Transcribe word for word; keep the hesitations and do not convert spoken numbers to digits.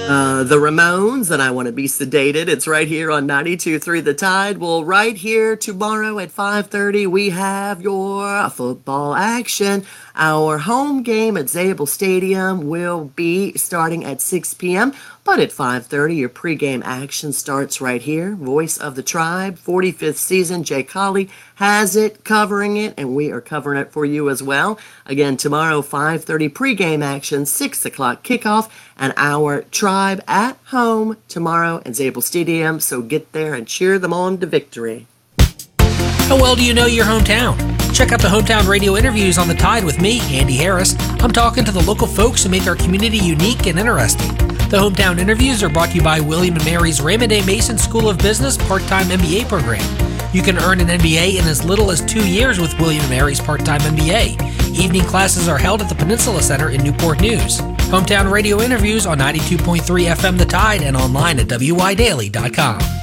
Uh, the Ramones, and I Want to Be Sedated. It's right here on ninety-two point three The Tide. Well, right here tomorrow at five thirty, we have your football action. Our home game at Zabel Stadium will be starting at six p.m., but at five thirty, your pregame action starts right here. Voice of the Tribe, forty-fifth season. Jay Colley has it, covering it, and we are covering it for you as well. Again, tomorrow, five thirty, pregame action, six o'clock kickoff, and our Tribe at home tomorrow at Zabel Stadium. So get there and cheer them on to victory. How well do you know your hometown? Check out the Hometown Radio interviews on The Tide with me, Andy Harris. I'm talking to the local folks who make our community unique and interesting. The Hometown interviews are brought to you by William and Mary's Raymond A. Mason School of Business part-time M B A program. You can earn an M B A in as little as two years with William and Mary's part-time M B A. Evening classes are held at the Peninsula Center in Newport News. Hometown Radio interviews on ninety-two point three F M The Tide and online at W Y daily dot com.